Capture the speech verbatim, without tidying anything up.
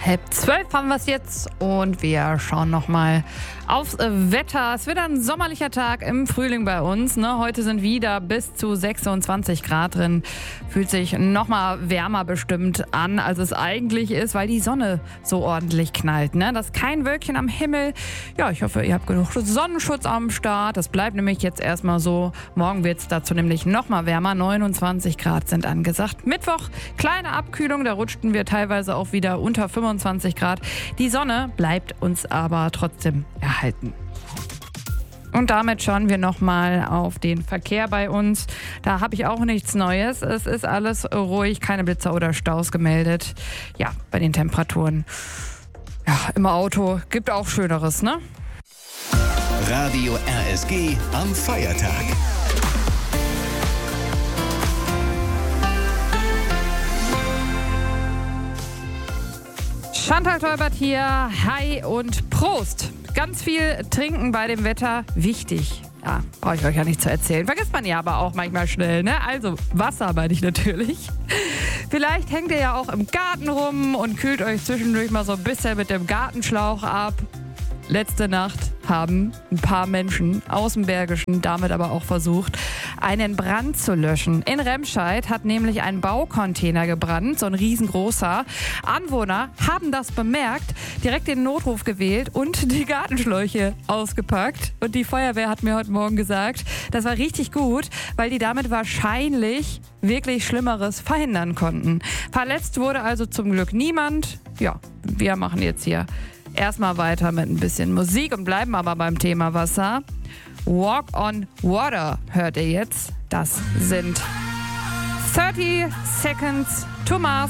Halb zwölf haben wir es jetzt und wir schauen nochmal aufs Wetter. Es wird ein sommerlicher Tag im Frühling bei uns. Ne? Heute sind wieder bis zu sechsundzwanzig Grad drin. Fühlt sich nochmal wärmer bestimmt an, als es eigentlich ist, weil die Sonne so ordentlich knallt. Ne? Das ist kein Wölkchen am Himmel. Ja, ich hoffe, ihr habt genug Sonnenschutz am Start. Das bleibt nämlich jetzt erstmal so. Morgen wird es dazu nämlich nochmal wärmer. neunundzwanzig Grad sind angesagt. Mittwoch, kleine Abkühlung. Da rutschten wir teilweise auch wieder unter fünfundzwanzig Grad. Die Sonne bleibt uns aber trotzdem erhalten. Und damit schauen wir nochmal auf den Verkehr bei uns. Da habe ich auch nichts Neues. Es ist alles ruhig, keine Blitzer oder Staus gemeldet. Ja, bei den Temperaturen. Ja, im Auto gibt auch Schöneres, ne? Radio R S G am Feiertag. Chantal Tolbert hier, hi und Prost. Ganz viel trinken bei dem Wetter, wichtig. Ja, brauche ich euch ja nicht zu erzählen. Vergisst man ja aber auch manchmal schnell, ne? Also Wasser meine ich natürlich. Vielleicht hängt ihr ja auch im Garten rum und kühlt euch zwischendurch mal so ein bisschen mit dem Gartenschlauch ab. Letzte Nacht haben ein paar Menschen aus dem Bergischen damit aber auch versucht, einen Brand zu löschen. In Remscheid hat nämlich ein Baucontainer gebrannt, so ein riesengroßer. Anwohner haben das bemerkt, direkt den Notruf gewählt und die Gartenschläuche ausgepackt. Und die Feuerwehr hat mir heute Morgen gesagt, das war richtig gut, weil die damit wahrscheinlich wirklich Schlimmeres verhindern konnten. Verletzt wurde also zum Glück niemand. Ja, wir machen jetzt hier erstmal weiter mit ein bisschen Musik und bleiben aber beim Thema Wasser. Walk on Water hört ihr jetzt. Das sind thirty Seconds to Mars.